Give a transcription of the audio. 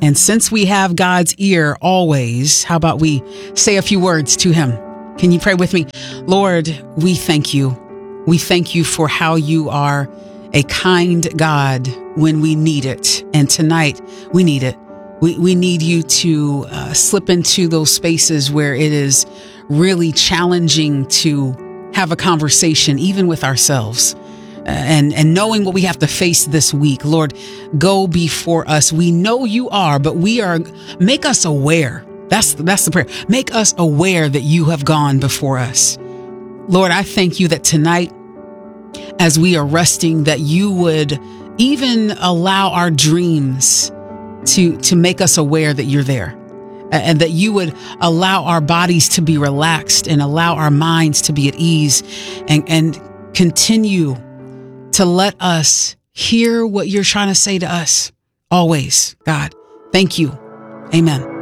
And since we have God's ear always, how about we say a few words to him? Can you pray with me? Lord, we thank you. We thank you for how you are a kind God when we need it. And tonight we need it. We need you to slip into those spaces where it is really challenging to have a conversation, even with ourselves. And knowing what we have to face this week. Lord, go before us. We know you are, but make us aware. That's the prayer. Make us aware that you have gone before us. Lord, I thank you that tonight, as we are resting, that you would even allow our dreams to make us aware that you're there. And that you would allow our bodies to be relaxed and allow our minds to be at ease and continue to let us hear what you're trying to say to us always. God, thank you. Amen.